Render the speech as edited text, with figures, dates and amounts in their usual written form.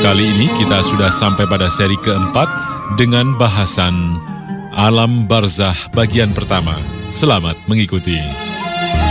Kali ini kita sudah sampai pada seri keempat dengan bahasan Alam Barzah bagian pertama. Selamat mengikuti.